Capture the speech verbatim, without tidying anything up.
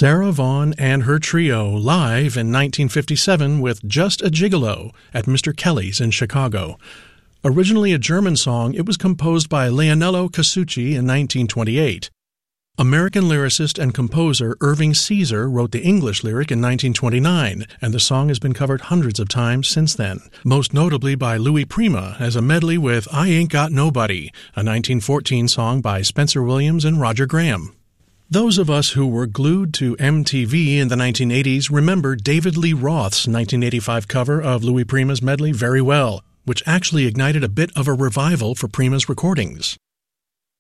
Sarah Vaughan and her trio live in nineteen fifty-seven with Just a Gigolo at Mister Kelly's in Chicago. Originally a German song, it was composed by Leonello Casucci in nineteen twenty-eight. American lyricist and composer Irving Caesar wrote the English lyric in nineteen twenty-nine, and the song has been covered hundreds of times since then, most notably by Louis Prima as a medley with I Ain't Got Nobody, a nineteen fourteen song by Spencer Williams and Roger Graham. Those of us who were glued to M T V in the nineteen eighties remember David Lee Roth's nineteen eighty-five cover of Louis Prima's medley very well, which actually ignited a bit of a revival for Prima's recordings.